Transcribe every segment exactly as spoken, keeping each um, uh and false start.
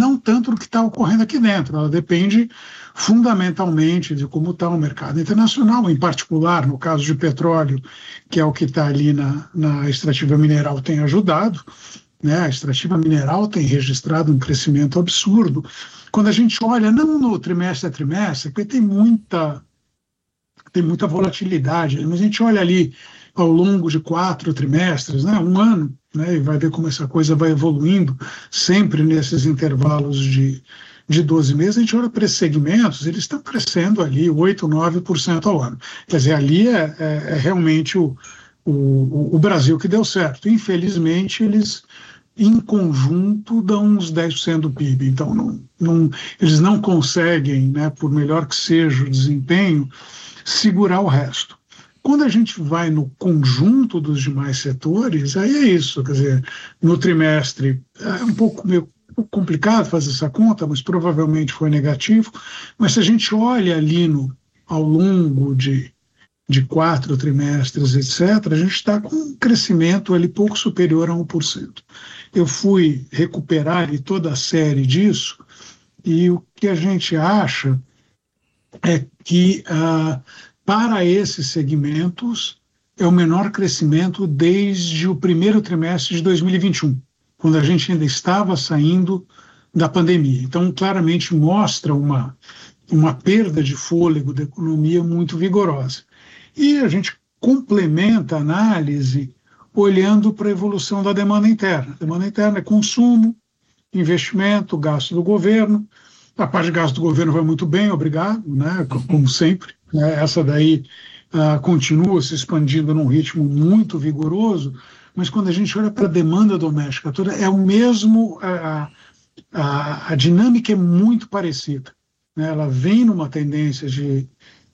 não tanto do que está ocorrendo aqui dentro, ela depende fundamentalmente de como está o mercado internacional, em particular no caso de petróleo, que é o que está ali na, na extrativa mineral, tem ajudado, né? A extrativa mineral tem registrado um crescimento absurdo. Quando a gente olha, não no trimestre a trimestre, porque tem muita, tem muita volatilidade, mas a gente olha ali ao longo de quatro trimestres, né, um ano, né, e vai ver como essa coisa vai evoluindo, sempre nesses intervalos de, de doze meses, a gente olha para esses segmentos, eles estão crescendo ali oito, nove por cento ao ano. Quer dizer, ali é, é, é realmente o, o, o Brasil que deu certo. Infelizmente, eles, em conjunto, dão uns dez por cento do P I B. Então, não, não, eles não conseguem, né, por melhor que seja o desempenho, segurar o resto. Quando a gente vai no conjunto dos demais setores, aí é isso, quer dizer, no trimestre é um pouco meio complicado fazer essa conta, mas provavelmente foi negativo, mas se a gente olha ali no, ao longo de, de quatro trimestres, etcétera, a gente está com um crescimento ali pouco superior a um por cento. Eu fui recuperar ali toda a série disso, e o que a gente acha é que ah, para esses segmentos, é o menor crescimento desde o primeiro trimestre de dois mil e vinte e um, quando a gente ainda estava saindo da pandemia. Então, claramente mostra uma, uma perda de fôlego da economia muito vigorosa. E a gente complementa a análise olhando para a evolução da demanda interna. A demanda interna é consumo, investimento, gasto do governo. A parte de gasto do governo vai muito bem, obrigado, né, como sempre. Né, essa daí uh, continua se expandindo num ritmo muito vigoroso, mas quando a gente olha para a demanda doméstica toda, é o mesmo, a, a, a dinâmica é muito parecida. Né, ela vem numa tendência de,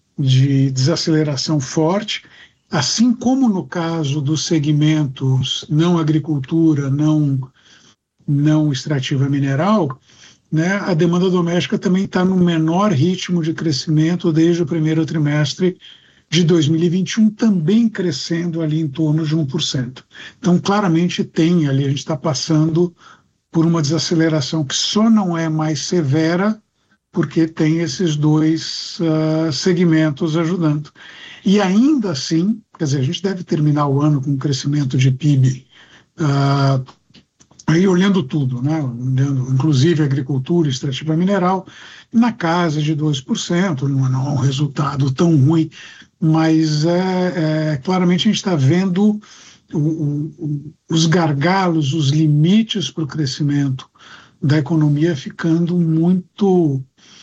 de desaceleração forte, assim como no caso dos segmentos não agricultura, não, não extrativa mineral, né, a demanda doméstica também está no menor ritmo de crescimento desde o primeiro trimestre de dois mil e vinte e um, também crescendo ali em torno de um por cento. Então, claramente tem ali, a gente está passando por uma desaceleração que só não é mais severa porque tem esses dois uh, segmentos ajudando. E ainda assim, quer dizer, a gente deve terminar o ano com um crescimento de P I B uh, aí olhando tudo, né? Olhando, inclusive agricultura, extrativa mineral, na casa de dois por cento, não é um resultado tão ruim, mas é, é, claramente a gente está vendo o, o, os gargalos, os limites para o crescimento da economia ficando muito,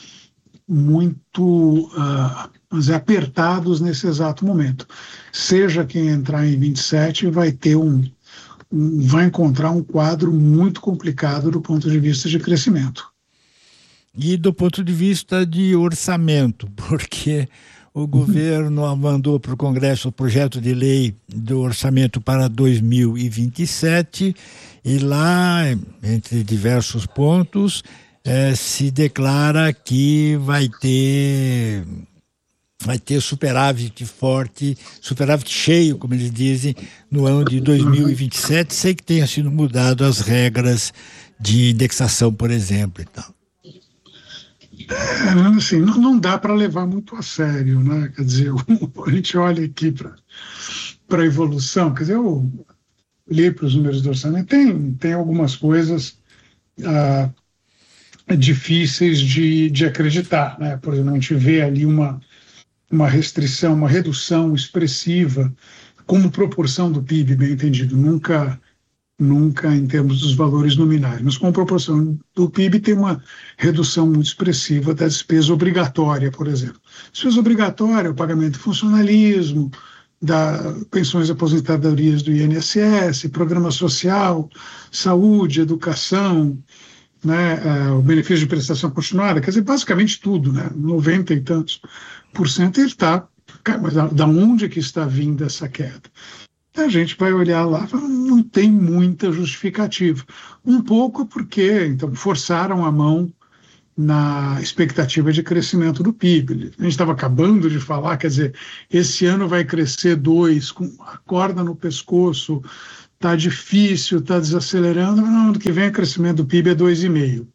muito uh, vamos dizer, apertados nesse exato momento. Seja quem entrar em vinte e sete vai ter um vai encontrar um quadro muito complicado do ponto de vista de crescimento. E do ponto de vista de orçamento, porque o governo mandou para o Congresso o projeto de lei do orçamento para dois mil e vinte e sete e lá, entre diversos pontos, eh, se declara que vai ter... vai ter superávit forte, superávit cheio, como eles dizem, no ano de dois mil e vinte e sete, sem que tenha sido mudado as regras de indexação, por exemplo, e tal. É, assim, não, não dá para levar muito a sério, né? Quer dizer, a gente olha aqui para a evolução, quer dizer, eu li para os números do orçamento, tem, tem algumas coisas ah, difíceis de, de acreditar, né? Por exemplo, a gente vê ali uma uma restrição, uma redução expressiva como proporção do P I B, bem entendido, nunca, nunca em termos dos valores nominais, mas como proporção do P I B tem uma redução muito expressiva da despesa obrigatória, por exemplo. Despesa obrigatória, o pagamento de funcionalismo, da pensões e aposentadorias do I N S S, programa social, saúde, educação, né, uh, o benefício de prestação continuada, quer dizer, basicamente tudo, né, noventa e tantos por cento, ele está, mas da, da onde que está vindo essa queda? A gente vai olhar lá, não tem muita justificativa. Um pouco porque, então, forçaram a mão na expectativa de crescimento do P I B. A gente estava acabando de falar, quer dizer, esse ano vai crescer dois, com a corda no pescoço, está difícil, está desacelerando, no ano que vem o crescimento do P I B é dois vírgula cinco.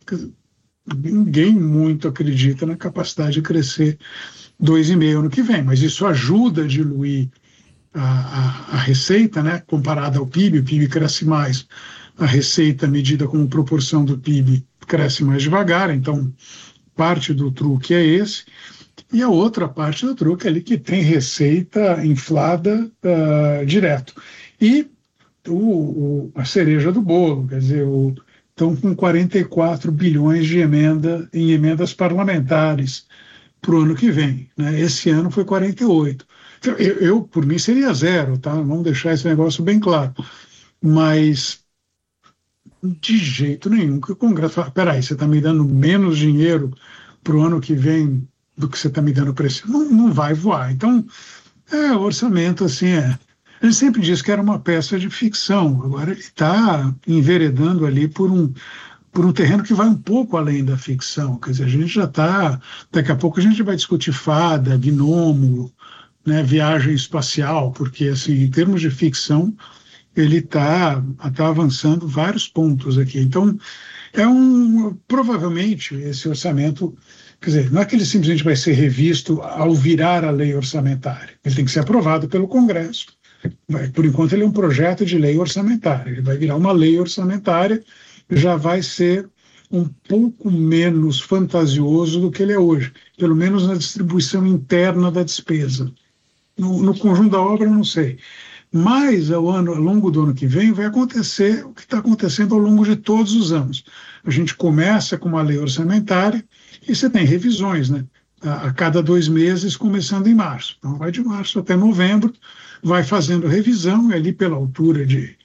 Ninguém muito acredita na capacidade de crescer dois vírgula cinco ano que vem, mas isso ajuda a diluir a, a, a receita, né? Comparada ao P I B, o P I B cresce mais, a receita medida como proporção do P I B cresce mais devagar, então parte do truque é esse, e a outra parte do truque é ali que tem receita inflada uh, direto. E o, o, a cereja do bolo, quer dizer, o, estão com quarenta e quatro bilhões de emenda em emendas parlamentares para o ano que vem, né? Esse ano foi quarenta e oito. Então, eu, eu, por mim, seria zero, tá? Vamos deixar esse negócio bem claro. Mas, de jeito nenhum, que o Congresso fala, peraí, você está me dando menos dinheiro para o ano que vem do que você está me dando para esse ano? Não, não vai voar. Então, é, o orçamento, assim, é... Ele sempre disse que era uma peça de ficção, agora ele está enveredando ali por um, por um terreno que vai um pouco além da ficção. Quer dizer, a gente já está... Daqui a pouco a gente vai discutir fada, gnomo, né, viagem espacial, porque, assim, em termos de ficção, ele está tá avançando vários pontos aqui. Então, é um... Provavelmente, esse orçamento... Quer dizer, não é que ele simplesmente vai ser revisto ao virar a lei orçamentária. Ele tem que ser aprovado pelo Congresso. Vai, por enquanto ele é um projeto de lei orçamentária, ele vai virar uma lei orçamentária, já vai ser um pouco menos fantasioso do que ele é hoje, pelo menos na distribuição interna da despesa. No, no conjunto da obra, não sei. Mas ao, ano, ao longo do ano que vem vai acontecer o que está acontecendo ao longo de todos os anos. A gente começa com uma lei orçamentária e você tem revisões, né? A, a cada dois meses, começando em março. Então vai de março até novembro, vai fazendo revisão, e ali pela altura de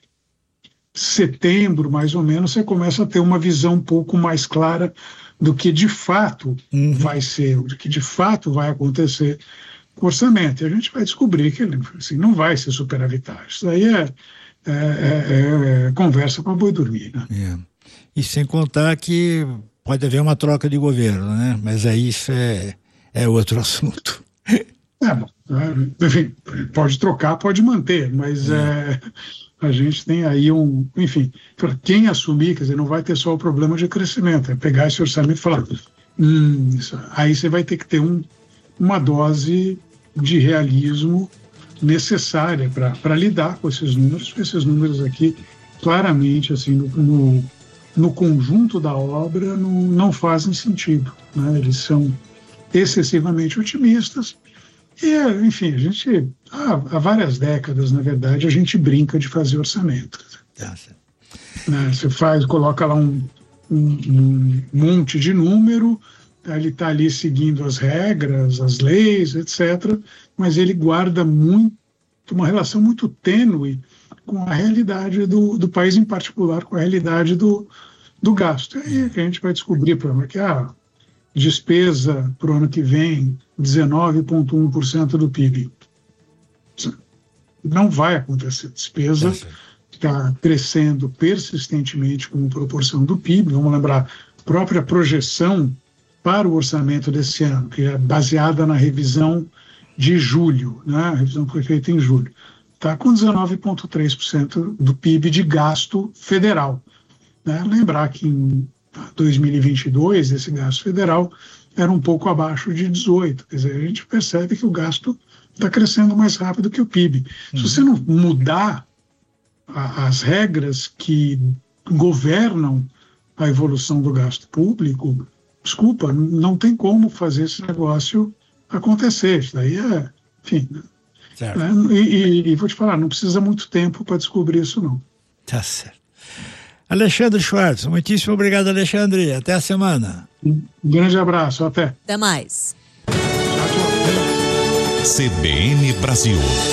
setembro, mais ou menos, você começa a ter uma visão um pouco mais clara do que de fato uhum. vai ser, do que de fato vai acontecer com o orçamento. E a gente vai descobrir que ele assim, não vai ser superavitário. Isso aí é, é, é, é conversa para boi dormir. Né? É. E sem contar que pode haver uma troca de governo, né? Mas aí isso é, é outro assunto. É, bom, enfim, pode trocar, pode manter, mas é. É, a gente tem aí um, enfim, para quem assumir, quer dizer, não vai ter só o problema de crescimento, é pegar esse orçamento e falar, hum, isso, aí você vai ter que ter um, uma dose de realismo necessária para lidar com esses números, porque esses números aqui, claramente, assim, no, no, no conjunto da obra, não, não fazem sentido, né? Eles são excessivamente otimistas. E, enfim, a gente, há, há várias décadas, na verdade, a gente brinca de fazer orçamento. Né? Você faz, coloca lá um, um, um monte de número, ele está ali seguindo as regras, as leis, etcétera, mas ele guarda muito, uma relação muito tênue com a realidade do, do país, em particular, com a realidade do, do gasto. E aí que a gente vai descobrir, por exemplo, que a despesa para o ano que vem, dezenove vírgula um por cento do P I B. Não vai acontecer. Despesa está crescendo persistentemente como proporção do P I B. Vamos lembrar, a própria projeção para o orçamento desse ano, que é baseada na revisão de julho, né? A revisão foi feita em julho, está com dezenove vírgula três por cento do P I B de gasto federal. Né? Lembrar que em dois mil e vinte e dois, esse gasto federal era um pouco abaixo de dezoito. Quer dizer, a gente percebe que o gasto está crescendo mais rápido que o P I B. Uhum. Se você não mudar a, as regras que governam a evolução do gasto público, desculpa, não tem como fazer esse negócio acontecer. Isso daí é, enfim... Né? E, e, e vou te falar, não precisa muito tempo para descobrir isso, não. Tá certo. Alexandre Schwartz, muitíssimo obrigado, Alexandre. Até a semana. Um grande abraço, até. Até mais. Tchau, tchau. C B N Brasil.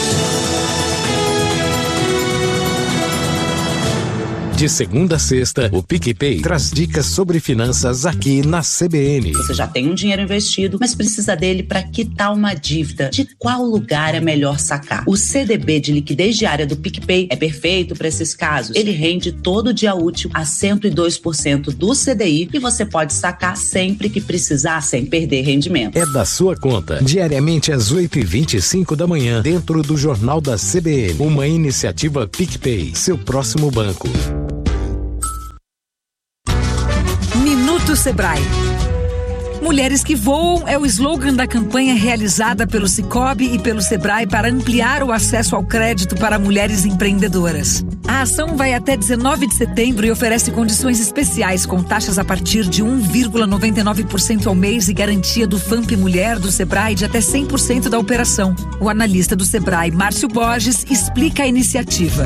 De segunda a sexta, o PicPay traz dicas sobre finanças aqui na C B N. Você já tem um dinheiro investido, mas precisa dele para quitar uma dívida. De qual lugar é melhor sacar? O C D B de liquidez diária do PicPay é perfeito para esses casos. Ele rende todo dia útil a cento e dois por cento do C D I e você pode sacar sempre que precisar, sem perder rendimento. É da sua conta. Diariamente às oito e vinte e cinco da manhã, dentro do Jornal da C B N. Uma iniciativa PicPay, seu próximo banco. Minuto Sebrae. Mulheres que Voam é o slogan da campanha realizada pelo Sicoob e pelo Sebrae para ampliar o acesso ao crédito para mulheres empreendedoras. A ação vai até dezenove de setembro e oferece condições especiais com taxas a partir de um vírgula noventa e nove por cento ao mês e garantia do F A M P Mulher do Sebrae de até cem por cento da operação. O analista do Sebrae, Márcio Borges, explica a iniciativa.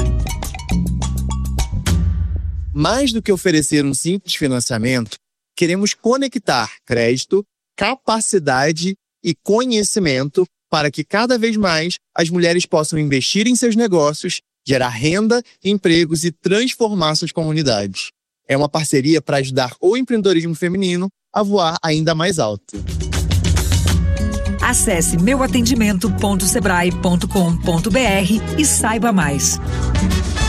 Mais do que oferecer um simples financiamento, queremos conectar crédito, capacidade e conhecimento para que cada vez mais as mulheres possam investir em seus negócios, gerar renda, empregos e transformar suas comunidades. É uma parceria para ajudar o empreendedorismo feminino a voar ainda mais alto. Acesse meu atendimento ponto sebrae ponto com ponto br e saiba mais.